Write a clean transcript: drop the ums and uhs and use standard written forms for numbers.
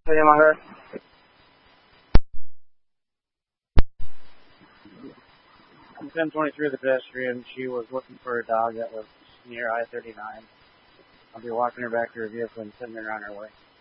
Hey, am I heard? 1023 the pedestrian. She was looking for a dog that was near I-39. I'll be walking her back to her vehicle and sending her on her way.